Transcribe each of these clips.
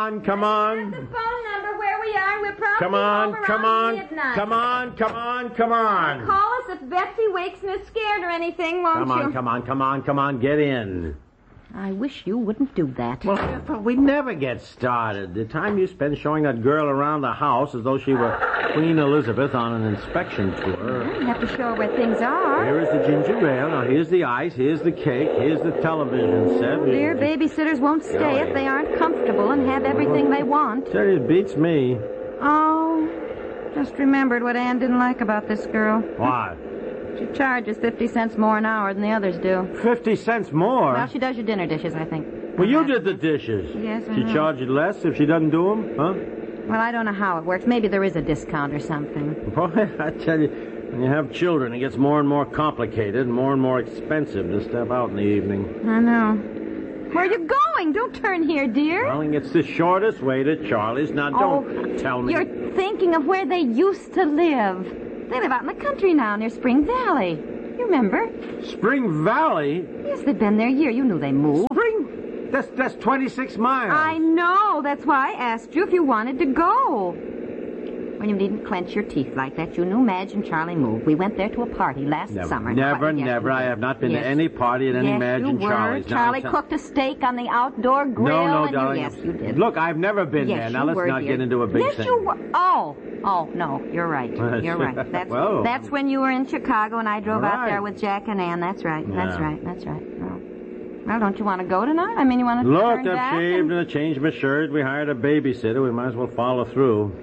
Come on. That's the phone number where we are. We're probably Come on, home come around on, midnight. come on, come on, come on. Call us if Betsy wakes and is scared or anything, won't you? Come on, get in. I wish you wouldn't do that. Well, I thought we'd never get started. The time you spend showing that girl around the house as though she were Queen Elizabeth on an inspection tour. You have to show her where things are. Here is the ginger ale. Now, here's the ice. Here's the cake. Here's the television set. Dear, babysitters won't stay if they aren't comfortable and have everything they want. Tell you, it beats me. Oh, just remembered what Ann didn't like about this girl. What? She charges 50 cents more an hour than the others do. 50 cents more? Well, she does your dinner dishes, I think. Well, you did the dishes. Yes, I She know. charge you less if she doesn't do them, huh? Well, I don't know how it works. Maybe there is a discount or something. Boy, I tell you, when you have children, it gets more and more complicated and more expensive to step out in the evening. I know. Where are you going? Don't turn here, dear. Well, it's the shortest way to Charlie's. Now, don't tell me. You're thinking of where they used to live. They live out in the country now near Spring Valley. You remember? Spring Valley? Yes, they've been there a year. You knew they moved. Spring? That's 26 miles. I know. That's why I asked you if you wanted to go. Well, you needn't clench your teeth like that. You knew Madge and Charlie moved. We went there to a party last summer. Never. I have not been to any party at any Madge and Charlie's. Charlie cooked a steak on the outdoor grill. No, darling. Yes, you did. Look, I've never been there. Now, let's not get into a big thing. Yes, you were. Oh, no, you're right. You're right. That's when you were in Chicago and I drove out there with Jack and Ann. That's right. That's right. Well, don't you want to go tonight? I mean, you want to turn Look, back? I've shaved and I changed my shirt. We hired a babysitter. We might as well follow through.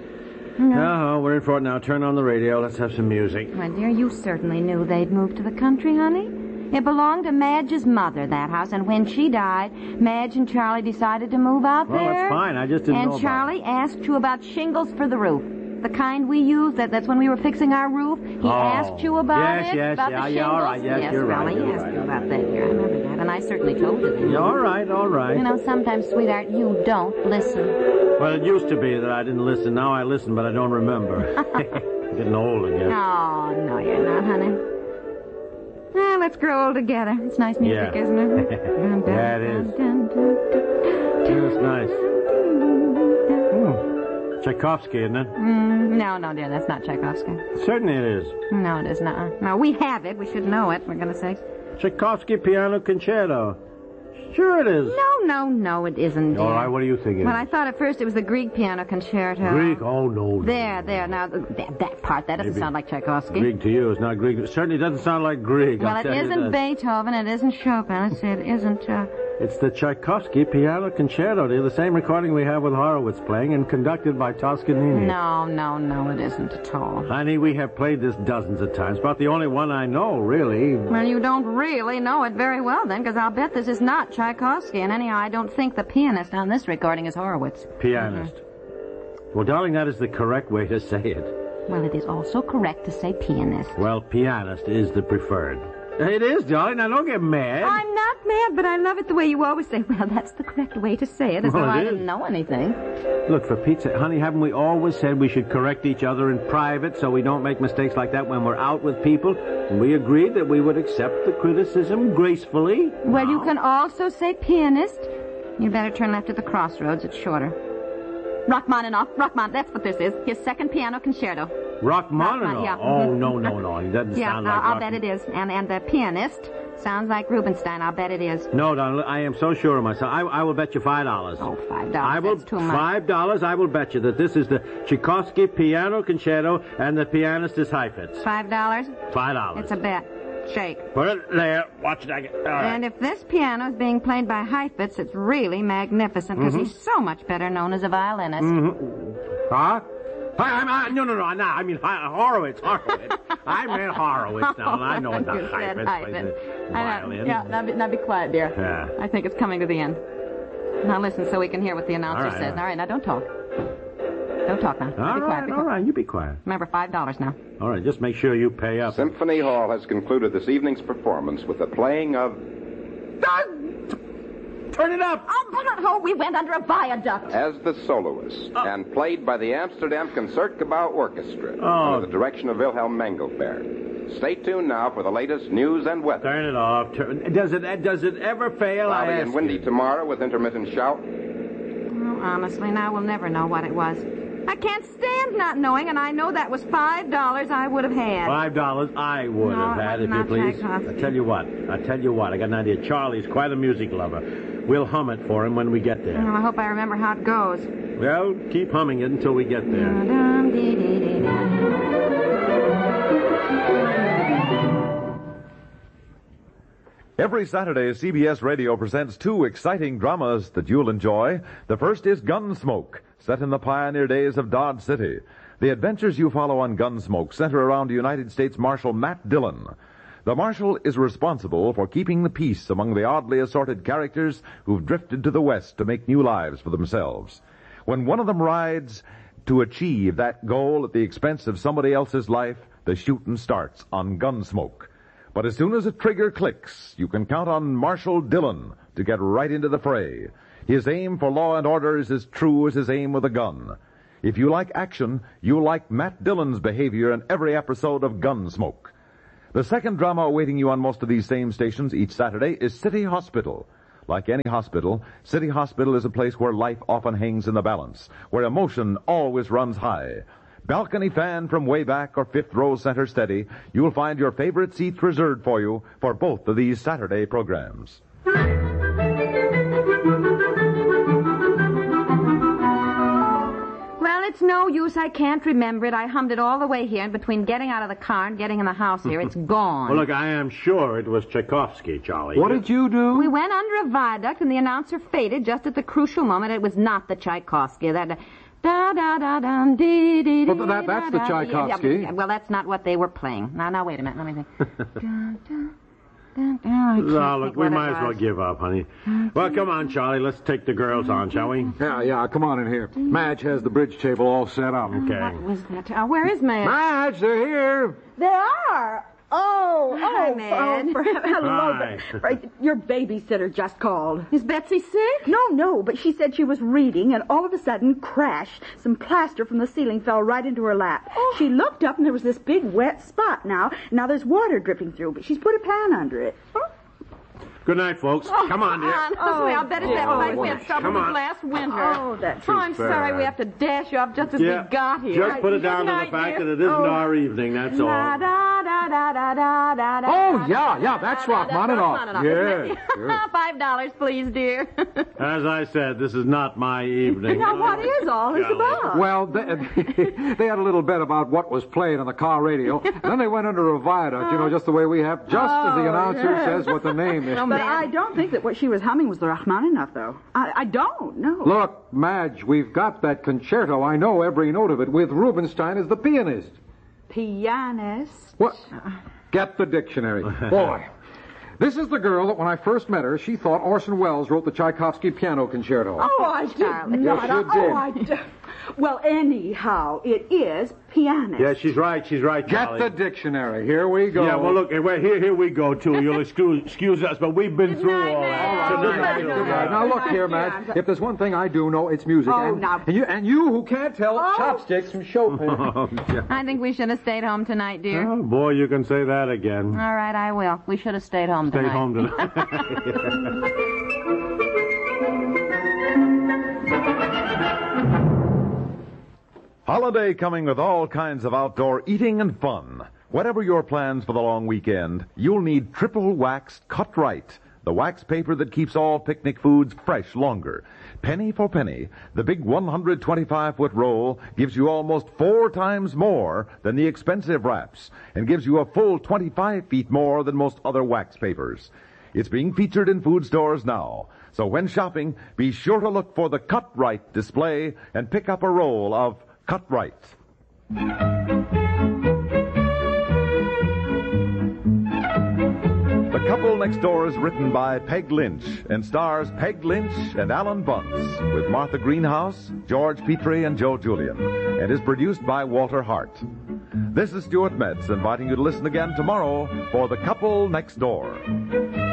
No, we're in for it now. Turn on the radio. Let's have some music. My dear, you certainly knew they'd moved to the country, honey. It belonged to Madge's mother, that house, and when she died, Madge and Charlie decided to move out there. Well, that's fine. I just didn't know And Charlie asked you about shingles for the roof. The kind we used, that's when we were fixing our roof. He asked you about it, about the shingles. All right, yes, you're right. He asked you about that, dear. I remember that, and I certainly told you that. All right. You know, sometimes, sweetheart, you don't listen. Well, it used to be that I didn't listen. Now I listen, but I don't remember. Getting old again. Oh, no, you're not, honey. Let's grow old together. It's nice music, isn't it? Yeah, it is. It's nice. Tchaikovsky, isn't it? No, dear, that's not Tchaikovsky. Certainly it is. No, it is not. No, we have it. We should know it, we're going to say. Tchaikovsky Piano Concerto. Sure it is. No, it isn't, dear. All right, what do you think it is? Well, I thought at first it was the Grieg Piano Concerto. Grieg? Oh, no. There. Now, that part, that doesn't sound like Tchaikovsky. Grieg to you is not Grieg. It certainly doesn't sound like Grieg. Well, it isn't Beethoven. It isn't Chopin. Let's see, it isn't... It's the Tchaikovsky Piano Concerto, dear. The same recording we have with Horowitz playing and conducted by Toscanini. No, it isn't at all. Honey, we have played this dozens of times. About the only one I know, really. Well, you don't really know it very well, then, because I'll bet this is not Tchaikovsky. And anyhow, I don't think the pianist on this recording is Horowitz. Pianist. Well, darling, that is the correct way to say it. Well, it is also correct to say pianist. Well, pianist is the preferred. It is, darling. Now, don't get mad. I'm not mad, but I love it the way you always say, well, that's the correct way to say it, as though I didn't know anything. Look, for Pete's sake, honey, haven't we always said we should correct each other in private so we don't make mistakes like that when we're out with people? And we agreed that we would accept the criticism gracefully. Well, you can also say pianist. You better turn left at the crossroads. It's shorter. Rachmaninoff. That's what this is. His second piano concerto. Rachmaninoff? Yeah. Oh, no. He doesn't sound like I'll bet it is. And the pianist sounds like Rubinstein. I'll bet it is. No, darling, I am so sure of myself. I will bet you $5. Oh, $5. That's too much. $5, I will bet you that this is the Tchaikovsky Piano Concerto and the pianist is Heifetz. $5? $5. It's a bet. Shake. Put it there. Watch it. All right. And if this piano is being played by Heifetz, it's really magnificent, because he's so much better known as a violinist. Huh? No. I mean Horowitz. I meant Horowitz now, and I know it's not Heifetz. Violin. Yeah, now be quiet, dear. Yeah. I think it's coming to the end. Now listen so we can hear what the announcer says. All right, now don't talk. Don't talk now. All right, you be quiet. Remember, $5 now. All right, just make sure you pay up. Symphony Hall has concluded this evening's performance with the playing of... Turn it up! Oh, we went under a viaduct. As the soloist, and played by the Amsterdam Concertgebouw Orchestra under the direction of Wilhelm Mengelberg. Stay tuned now for the latest news and weather. Turn it off. Does it ever fail? Cloudy and windy tomorrow with intermittent shower. honestly, now we'll never know what it was. I can't stand not knowing, and I know that was $5 I would have had. $5 I would have had, if you please. I tell you what, I got an idea. Charlie's quite a music lover. We'll hum it for him when we get there. Well, I hope I remember how it goes. Well, keep humming it until we get there. Every Saturday, CBS Radio presents two exciting dramas that you'll enjoy. The first is Gunsmoke, set in the pioneer days of Dodge City. The adventures you follow on Gunsmoke center around United States Marshal Matt Dillon. The Marshal is responsible for keeping the peace among the oddly assorted characters who've drifted to the West to make new lives for themselves. When one of them rides to achieve that goal at the expense of somebody else's life, the shooting starts on Gunsmoke. But as soon as a trigger clicks, you can count on Marshal Dillon to get right into the fray. His aim for law and order is as true as his aim with a gun. If you like action, you'll like Matt Dillon's behavior in every episode of Gunsmoke. The second drama awaiting you on most of these same stations each Saturday is City Hospital. Like any hospital, City Hospital is a place where life often hangs in the balance, where emotion always runs high. Balcony fan from way back or fifth row center steady, you'll find your favorite seats reserved for you for both of these Saturday programs. Well, it's no use. I can't remember it. I hummed it all the way here, and between getting out of the car and getting in the house here, it's gone. Well, look, I am sure it was Tchaikovsky, Charlie. What did you do? We went under a viaduct, and the announcer faded just at the crucial moment. It was not the Tchaikovsky. That... Well, that's the Tchaikovsky. Yeah, well, that's not what they were playing. Now, wait a minute. Let me think. Look, we might as well give up, honey. Well, come on, Charlie. Let's take the girls on, shall we? Yeah, come on in here. Madge has the bridge table all set up. Okay. What was that? Where is Madge? Madge, they're here. They are. Hi, Madge. Hello. Hi. Your babysitter just called. Is Betsy sick? No, but she said she was reading, and all of a sudden, crash, some plaster from the ceiling fell right into her lap. Oh. She looked up, and there was this big wet spot now. Now there's water dripping through, but she's put a pan under it. Good night, folks. Come on, dear. I'll bet it's that pipe we had trouble with last winter. Oh, that's I'm sorry we have to dash you off just as we got here. Just put it down to the fact that it isn't our evening, that's all. Oh, yeah, that's Rachmaninoff. Yeah. $5, please, dear. As I said, this is not my evening. Now, what is all this about? Well, they had a little bet about what was played on the car radio. Then they went under a viaduct, just the way we have, just as the announcer says what the name is. But I don't think that what she was humming was the Rachmaninoff, though. I don't, no. Look, Madge, we've got that concerto. I know every note of it, with Rubinstein as the pianist. Pianist? What? Get the dictionary. Boy, this is the girl that when I first met her, she thought Orson Welles wrote the Tchaikovsky piano concerto. Oh, I did not. Yes, you did. Oh, I did. Well, anyhow, it is pianist. Yeah, she's right, Charlie. Get the dictionary. Here we go. Yeah, well, look, here we go, too. You'll excuse us, but we've been through all that. Tonight. Now, look here, Madge. If there's one thing I do know, it's music. Oh, now. And you who can't tell, chopsticks from Chopin. I think we should have stayed home tonight, dear. Oh, boy, you can say that again. All right, I will. We should have stayed home tonight. Stay home tonight. Holiday coming with all kinds of outdoor eating and fun. Whatever your plans for the long weekend, you'll need triple waxed Cut Right, the wax paper that keeps all picnic foods fresh longer. Penny for penny, the big 125-foot roll gives you almost 4 times more than the expensive wraps and gives you a full 25 feet more than most other wax papers. It's being featured in food stores now. So when shopping, be sure to look for the Cut Right display and pick up a roll of Cut Right. The Couple Next Door is written by Peg Lynch and stars Peg Lynch and Alan Bunce with Martha Greenhouse, George Petrie, and Joe Julian, and is produced by Walter Hart. This is Stuart Metz inviting you to listen again tomorrow for The Couple Next Door.